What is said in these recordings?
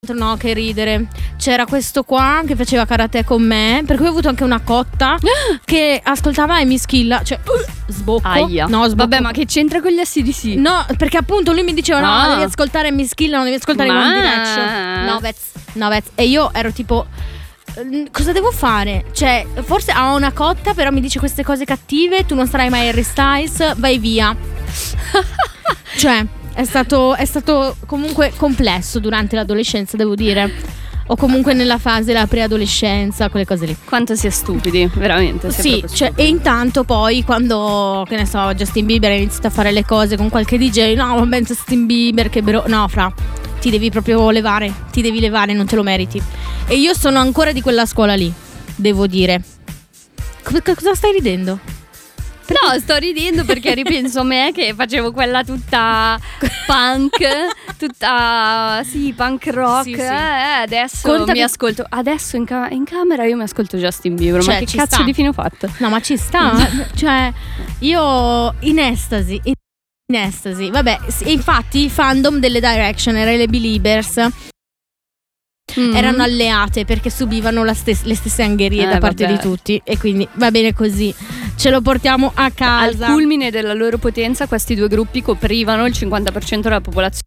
no, che ridere. C'era questo qua che faceva karate con me, perché ho avuto anche una cotta che ascoltava Amy Schilla, cioè sbocco. Aia. No, sbocco. Vabbè, ma che c'entra con gli AC/DC? No, perché appunto lui mi diceva no, devi ascoltare Amy Schilla, non devi ascoltare One Direction. No, Vez. E io ero tipo cosa devo fare? Cioè, forse ho una cotta, però mi dice queste cose cattive, tu non sarai mai Harry Styles, vai via. Cioè, è stato comunque complesso durante l'adolescenza, devo dire. O comunque nella fase della preadolescenza, quelle cose lì. Quanto si è stupidi, veramente. Sì, cioè, e intanto poi quando, che ne so, Justin Bieber ha iniziato a fare le cose con qualche DJ, no, vabbè, Justin Bieber, che no, fra, ti devi proprio levare, non te lo meriti. E io sono ancora di quella scuola lì, devo dire. Cosa stai ridendo? No, sto ridendo perché ripenso a me che facevo quella tutta punk, tutta punk rock. Sì. Adesso mi ascolto. Adesso in camera io mi ascolto Justin Bieber. Cioè, ma che cazzo di fine ho fatto? No, ma ci sta. Cioè, io in estasi. Vabbè, infatti il fandom delle Direction era le Beliebers. Erano alleate perché subivano le stesse angherie da parte di tutti. E quindi va bene così. Ce lo portiamo a casa. Al culmine della loro potenza, questi due gruppi coprivano il 50% della popolazione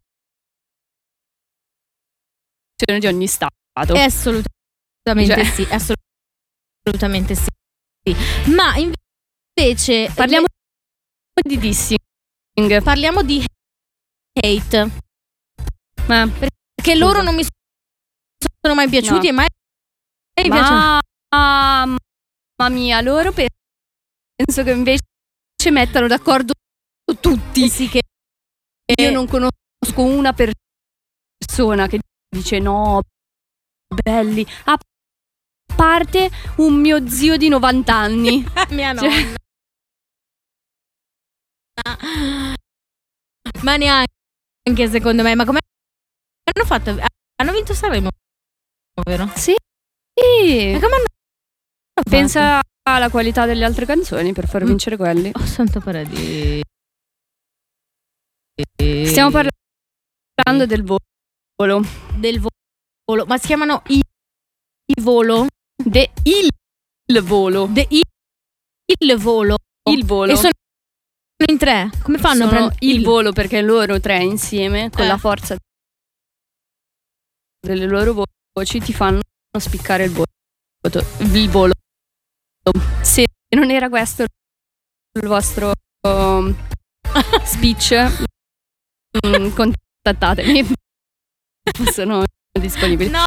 di ogni stato. Assolutamente sì, assolutamente sì. Ma invece parliamo di dissing. Parliamo di hate. Perché loro non mi sono mai piaciuti e mai piacciono. Mamma mia, loro penso che invece mettano d'accordo tutti. Sì, che io non conosco una persona che dice no, belli, a parte un mio zio di 90 anni. Mia nonna. Ma neanche secondo me. Ma come hanno fatto? Hanno vinto Sanremo, vero? Sì. Ma come hanno fatto? Pensa alla qualità delle altre canzoni per far vincere quelli. Oh, santo paradiso. Stiamo parlando del volo. Del volo. Ma si chiamano i volo? Il volo. Il volo. Il volo. E sono in tre. Come fanno a prendere il volo? Perché loro tre insieme, con la forza delle loro voci, ti fanno spiccare il volo. Se non era questo il vostro speech, contattatemi. Sono disponibili. No,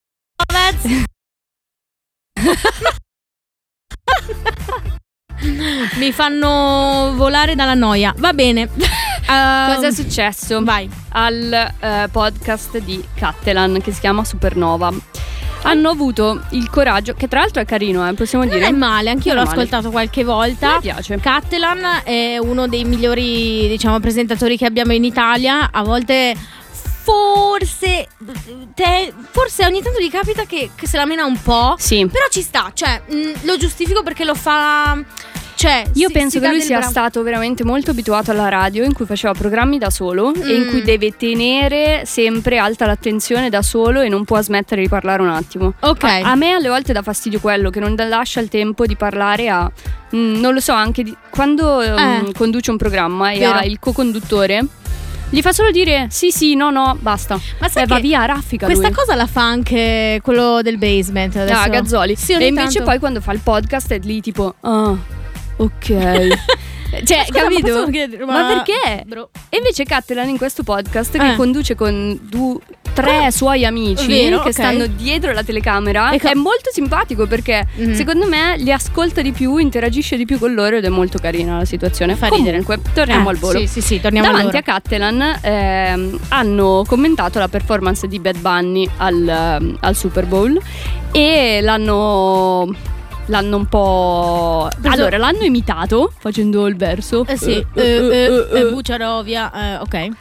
mi fanno volare dalla noia. Va bene. Cosa è successo? Vai. Al podcast di Cattelan che si chiama Supernova. Hanno avuto il coraggio, che tra l'altro è carino, possiamo dire. Non è male, anch'io l'ho ascoltato qualche volta. Mi piace. Cattelan è uno dei migliori, diciamo, presentatori che abbiamo in Italia. A volte forse ogni tanto gli capita che se la mena un po'. Sì. Però ci sta, cioè lo giustifico perché lo fa. Cioè, io penso che lui sia stato veramente molto abituato alla radio, in cui faceva programmi da solo e in cui deve tenere sempre alta l'attenzione da solo e non può smettere di parlare un attimo. Ok. A me alle volte dà fastidio quello, che non lascia il tempo di parlare a non lo so, anche quando conduce un programma e ha il co-conduttore, gli fa solo dire sì, no, basta. Ma sai va via, raffica questa lui. cosa la fa anche quello del basement adesso. Gazzoli. Sì, e invece poi quando fa il podcast è lì tipo ok. Cioè, scusa, capito? Ma perché? E invece Cattelan in questo podcast che conduce con tre suoi amici che stanno dietro la telecamera è molto simpatico perché secondo me li ascolta di più, interagisce di più con loro ed è molto carina la situazione. Fa ridere. Comunque, torniamo al volo. Sì, torniamo al volo. Davanti a Cattelan hanno commentato la performance di Bad Bunny al Super Bowl e l'hanno un po'. Allora, l'hanno imitato facendo il verso. Buciarovia, ok.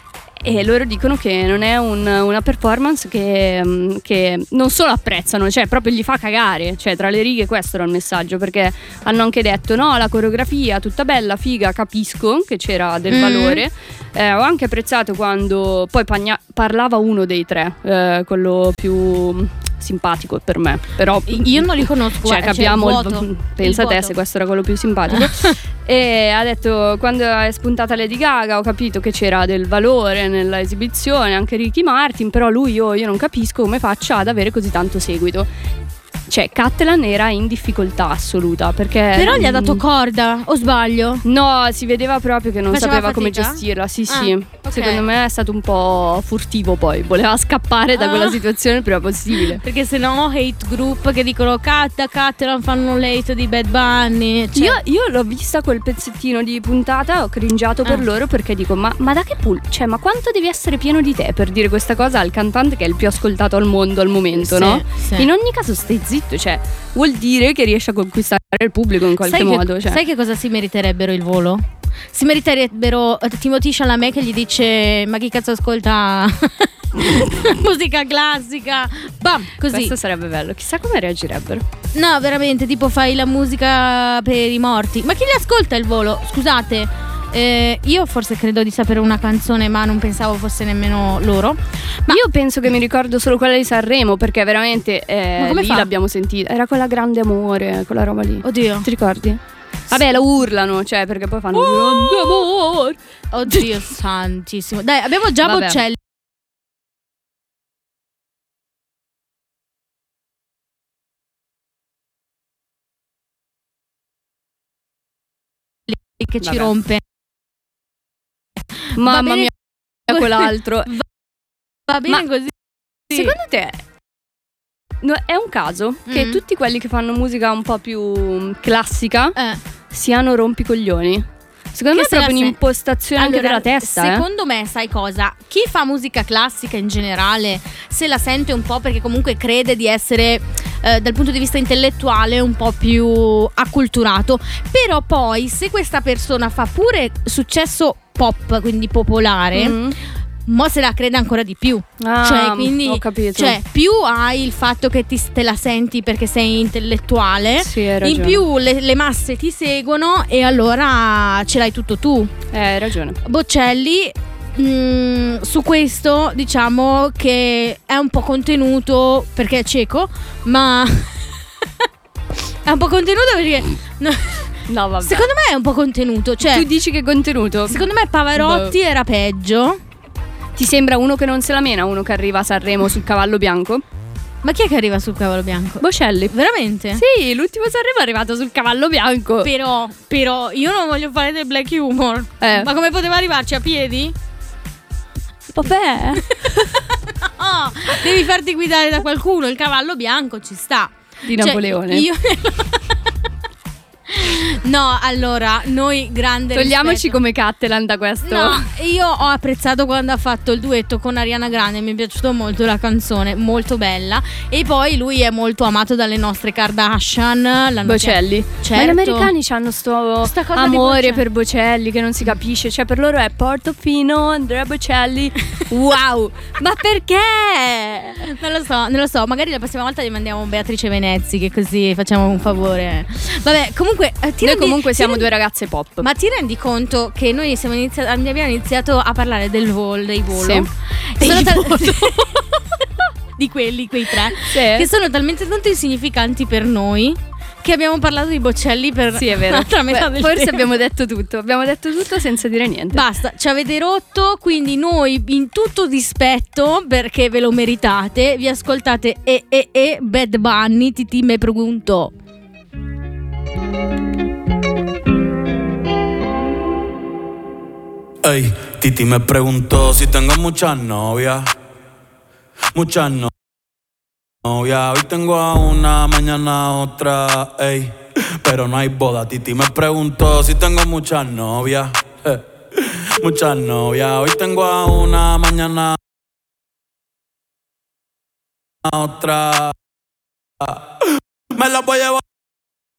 E loro dicono che non è una performance che non solo apprezzano, cioè proprio gli fa cagare, cioè tra le righe questo era il messaggio, perché hanno anche detto no, la coreografia tutta bella, figa, capisco che c'era del valore, ho anche apprezzato quando poi parlava uno dei tre, quello più simpatico per me, però io non li conosco, cioè capiamo pensa te se questo era quello più simpatico. E ha detto quando è spuntata Lady Gaga ho capito che c'era del valore nella esibizione, anche Ricky Martin, però io non capisco come faccia ad avere così tanto seguito. Cioè Catalan era in difficoltà assoluta perché però gli ha dato corda, o sbaglio? No, si vedeva proprio che non sapeva come gestirla. Sì, okay. Secondo me è stato un po' furtivo, poi voleva scappare da quella situazione il prima possibile, perché sennò hate group che dicono Catalan fanno l'hate di Bad Bunny, cioè. Io l'ho vista quel pezzettino di puntata, ho cringiato per loro perché dico ma da che cioè ma quanto devi essere pieno di te per dire questa cosa al cantante che è il più ascoltato al mondo al momento, no? Sì. In ogni caso stai zitto, cioè vuol dire che riesce a conquistare il pubblico in qualche modo. Sai che cosa si meriterebbero il volo? Si meriterebbero Timothée Chalamet che gli dice ma chi cazzo ascolta musica classica, bam, così. Questo sarebbe bello, chissà come reagirebbero. No, veramente, tipo fai la musica per i morti. Ma chi li ascolta il volo? Scusate. Io forse credo di sapere una canzone, ma non pensavo fosse nemmeno loro. Ma io penso che mi ricordo solo quella di Sanremo, perché veramente lì l'abbiamo sentita. Era quella Grande Amore, quella roba lì. Oddio. Ti ricordi? Vabbè, la urlano, cioè perché poi fanno Grande Amore. Oddio santissimo. Dai, abbiamo già Bocelli. Che ci rompe. Mamma mia, quell'altro. Va bene così. Secondo te è un caso che tutti quelli che fanno musica un po' più classica siano rompicoglioni? Secondo me è proprio un'impostazione anche della testa. Secondo me, sai cosa? Chi fa musica classica in generale se la sente un po' perché comunque crede di essere dal punto di vista intellettuale un po' più acculturato. Però poi se questa persona fa pure successo pop, quindi popolare, mo se la crede ancora di più. Cioè, quindi, ho capito. Cioè, più hai il fatto che te la senti perché sei intellettuale, sì, hai ragione. In più le masse ti seguono e allora ce l'hai tutto tu. Hai ragione. Bocelli su questo diciamo che è un po' contenuto perché è cieco, ma è un po' contenuto perché no, vabbè. Secondo me è un po' contenuto, cioè, tu dici che è contenuto? Secondo me Pavarotti era peggio. Ti sembra uno che non se la mena, uno che arriva a Sanremo sul cavallo bianco? Ma chi è che arriva sul cavallo bianco? Bocelli. Veramente? Sì, l'ultimo Sanremo è arrivato sul cavallo bianco. Però io non voglio fare del black humor. Ma come poteva arrivarci a piedi? Vabbè. No, devi farti guidare da qualcuno. Il cavallo bianco ci sta. Di Napoleone. No, allora, noi grande togliamoci rispetto. Come Catalan da questo. No, io ho apprezzato quando ha fatto il duetto con Ariana Grande, mi è piaciuto molto la canzone, molto bella. E poi lui è molto amato dalle nostre Kardashian. Bocelli. Certo. Ma gli americani hanno sto amore per Bocelli che non si capisce. Cioè per loro è Portofino, Andrea Bocelli. Wow. Ma perché? Non lo so, magari la prossima volta gli mandiamo Beatrice Venezzi, che così facciamo un favore. Vabbè, comunque noi comunque siamo due ragazze pop. Ma ti rendi conto che noi abbiamo iniziato a parlare dei volo? Sì. Di quei tre, sì, che sono talmente tanto insignificanti per noi che abbiamo parlato di Bocelli per sì, è vero. l'altra metà del forse tempo. Abbiamo detto tutto senza dire niente. Basta, ci avete rotto, quindi noi in tutto dispetto, perché ve lo meritate, vi ascoltate Bad Bunny, Titi me pregunto. Ey, Titi me preguntó si tengo muchas novias. Muchas novias. Hoy tengo a una, mañana a otra. Ey, pero no hay boda. Titi me preguntó si tengo muchas novias. Muchas novias. Hoy tengo a una, mañana a otra. Me la voy a llevar